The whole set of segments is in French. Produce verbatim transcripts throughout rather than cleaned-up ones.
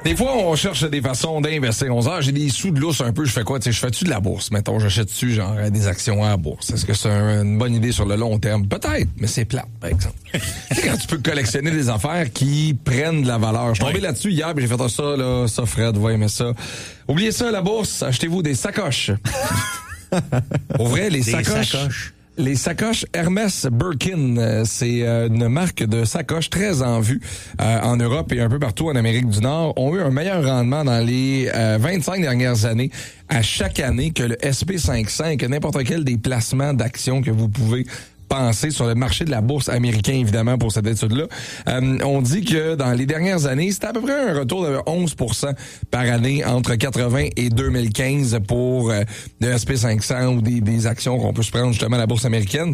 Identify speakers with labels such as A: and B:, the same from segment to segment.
A: Des fois, on cherche des façons d'investir. On se dit, ah, j'ai des sous de lousse un peu, je fais quoi? Tu sais, je fais-tu de la bourse? Mettons, j'achète-tu, genre, des actions à la bourse. Est-ce que c'est une bonne idée sur le long terme? Peut-être, mais c'est plate, par exemple. Tu sais, quand tu peux collectionner des affaires qui prennent de la valeur. Je suis tombé oui. là-dessus hier, puis j'ai fait ça, là, ça, Fred, va aimer ça. Oubliez ça, la bourse, achetez-vous des sacoches. Pour vrai, les
B: des
A: sacoches...
B: sacoches.
A: Les sacoches Hermès Birkin, c'est une marque de sacoches très en vue euh, en Europe et un peu partout en Amérique du Nord, ont eu un meilleur rendement dans les euh, vingt-cinq dernières années à chaque année que le S and P cinq cents et que n'importe quel des placements d'actions que vous pouvez penser sur le marché de la bourse américain, évidemment, pour cette étude-là. Euh, on dit que dans les dernières années, c'était à peu près un retour de onze pour cent par année entre quatre-vingts et deux mille quinze pour euh, le S and P cinq cents ou des, des actions qu'on peut se prendre justement à la bourse américaine.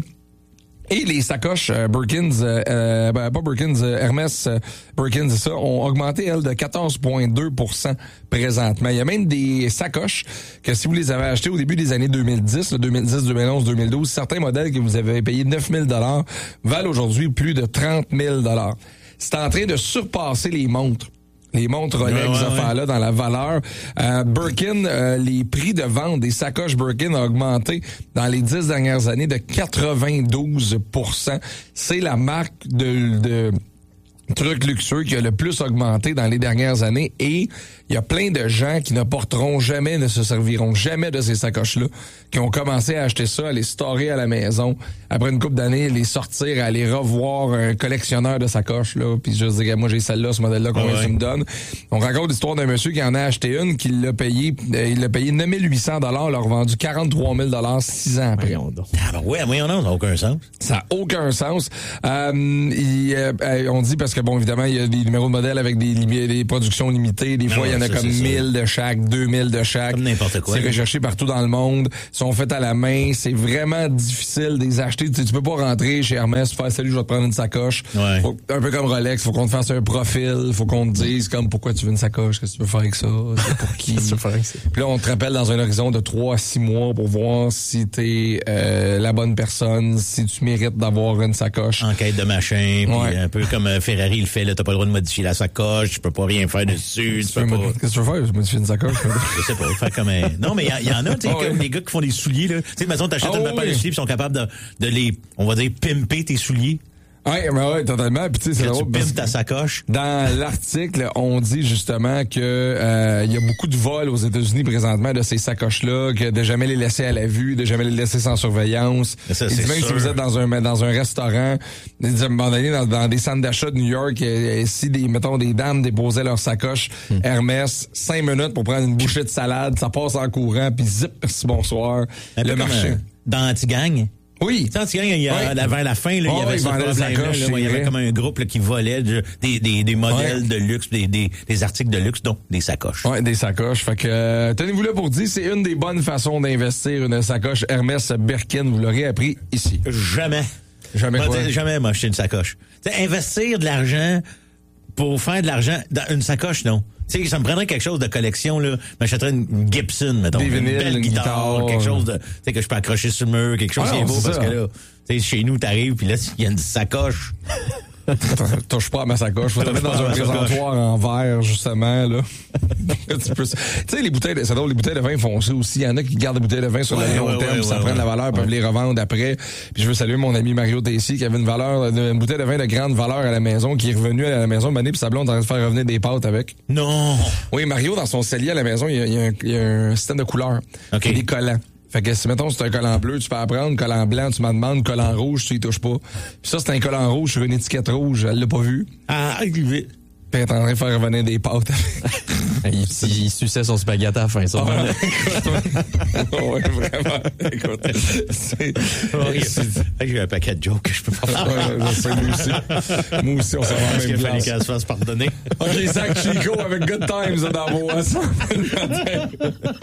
A: Et les sacoches euh, Birkins, euh, ben, pas Birkins, euh, Hermès euh, Birkins, c'est ça, ont augmenté, elles, de quatorze virgule deux pour cent présentement. Il y a même des sacoches que si vous les avez achetées au début des années deux mille dix, là, deux mille dix, deux mille onze, deux mille douze, certains modèles que vous avez payé neuf mille dollars valent aujourd'hui plus de trente mille dollars. C'est en train de surpasser les montres. Les montres Rolex,
B: ouais, ouais,
A: affaires-là,
B: ouais.
A: dans la valeur. Euh, Birkin, euh, les prix de vente des sacoches Birkin ont augmenté dans les dix dernières années de quatre-vingt-douze pour cent. C'est la marque de, de trucs luxueux qui a le plus augmenté dans les dernières années et il y a plein de gens qui ne porteront jamais, ne se serviront jamais de ces sacoches-là, qui ont commencé à acheter ça, à les storer à la maison, après une couple d'années, les sortir, à aller revoir un collectionneur de sacoches, là, puis je dis, moi j'ai celle-là, ce modèle-là, combien
B: ah ouais.
A: tu me donnes? On raconte l'histoire d'un monsieur qui en a acheté une, qui l'a payé, euh, il l'a payé neuf mille huit cents dollars, l'a revendu quarante-trois mille dollars six ans après.
B: Ah ben ouais, voyons non, ça n'a aucun sens.
A: Ça n'a aucun sens. Euh, il, euh, on dit parce que, bon, évidemment, il y a des numéros de modèles avec des, des productions limitées, des fois, il y en a
B: ça,
A: comme mille de chaque, deux mille de chaque.
B: Comme n'importe quoi.
A: C'est recherché partout dans le monde. Ils sont faits à la main. C'est vraiment difficile de les acheter. Tu sais, tu peux pas rentrer chez Hermès, faire salut, je vais te prendre une sacoche.
B: Ouais.
A: Faut, un peu comme Rolex, faut qu'on te fasse un profil, faut qu'on te dise comme pourquoi tu veux une sacoche, qu'est-ce que tu veux faire avec ça, c'est pour qui.
C: Qu'est-ce que tu veux faire avec ça?
A: Puis là, on te rappelle dans un horizon de trois à six mois pour voir si t'es euh, la bonne personne, si tu mérites d'avoir une sacoche.
B: Enquête de machin, puis
A: Ouais.
B: un peu comme euh, Ferrari le fait, là, t'as pas le droit de modifier la sacoche, tu peux pas rien faire dessus, tu peux pas...
A: Qu'est-ce que tu veux faire? Je modifie une sacoche.
B: Je sais pas, faire comme un... Non, mais il y, y en a, tu sais,
A: Oh,
B: comme
A: ouais.
B: les gars qui font des souliers, là. Tu sais, mettons, t'achètes
A: Oh,
B: une paire
A: oui.
B: de souliers, puis sont capables de, de les, on va dire, pimper tes souliers.
A: Ouais, mais ouais, totalement. Puis tu sais, c'est
B: Quand tu
A: drôle parce
B: pimpes ta sacoche.
A: dans l'article, on dit justement que euh, il y a beaucoup de vols aux États-Unis présentement de ces sacoches-là, que de jamais les laisser à la vue, de jamais les laisser sans surveillance.
B: Mais ça,
A: Il dit
B: c'est
A: même
B: sûr.
A: si vous êtes dans un dans un restaurant, il dit, à un moment donné, dans, dans des centres d'achat de New York, euh, si des mettons des dames déposaient leurs sacoches
B: Hmm.
A: Hermès, cinq minutes pour prendre une bouchée de salade, ça passe en courant, puis zip, merci bonsoir,
B: Un peu
A: le
B: comme,
A: marché.
B: euh, dans Antigang.
A: Oui.
B: Tu sais, Antigang, il y a,
A: Ouais.
B: vers la fin, là, il y
A: Oh,
B: avait
A: ils
B: ce
A: vendaient des
B: problème-là,
A: sacoches,
B: là,
A: c'est
B: où il y avait
A: vrai.
B: comme un groupe là, qui volait de- des, des, des modèles
A: Ouais.
B: de luxe, des, des, des articles de luxe, dont des sacoches.
A: Ouais, des sacoches. Fait que euh, tenez-vous là pour dire, c'est une des bonnes façons d'investir une sacoche Hermès Birkin. Vous l'aurez appris ici.
B: Jamais.
A: Jamais
B: Moi,
A: quoi?
B: t'sais, jamais m'acheter une sacoche. T'sais, investir de l'argent pour faire de l'argent dans une sacoche, non. Tu sais, ça me prendrait quelque chose de collection, là. M'achèterais une une Gibson, mettons.
A: Des
B: une
A: vinyles,
B: belle
A: une
B: guitare,
A: guitare.
B: quelque chose de, tu sais, que je peux accrocher sur le mur, quelque chose
A: Ah
B: qui est
A: non,
B: beau,
A: c'est
B: parce
A: ça.
B: que là, tu sais, chez nous, t'arrives, puis là, il y a une sacoche.
A: Touche pas à ma sacoche. Faut te
B: Touche
A: mettre dans
B: pas à
A: un
B: ma sacoche.
A: présentoir en verre, justement, là. tu peux- tu sais, les bouteilles, de, c'est drôle, les bouteilles de vin font ça aussi. Il y en a qui gardent des bouteilles de vin sur
B: Ouais,
A: le long
B: ouais,
A: terme,
B: ouais,
A: puis ça
B: ouais,
A: prend de la
B: ouais.
A: valeur, peuvent les revendre après. Puis je veux saluer mon ami Mario Tessier, qui avait une valeur, une bouteille de vin de grande valeur à la maison, qui est revenu à la maison, mané, puis sa blonde est en train de faire revenir des pâtes avec.
B: Non!
A: Oui, Mario, dans son cellier à la maison, il y a, il y a un, il y a un système de couleurs.
B: OK.
A: Il y a des collants. Fait que si, mettons, c'est un collant bleu, tu peux apprendre, collant blanc, tu m'en demandes, collant rouge, tu y touches pas. Puis ça, c'est un collant rouge sur une étiquette rouge, elle l'a pas vu.
B: Ah, il-
A: Puis elle est en train de faire revenir des pâtes avec.
C: il, il suçait son spaghetti à la fin, ça.
A: Ah, ouais, vraiment. Écoute, c'est... c'est-
B: Hey, j'ai un paquet de jokes que je peux pas faire.
A: Ouais, je sais, moi aussi. Moi aussi, on s'en va en
B: Parce
A: même
B: qu'il fallait
A: place.
B: qu'elle se fasse pardonner.
A: OK, Zach Chico avec Good Times dans vos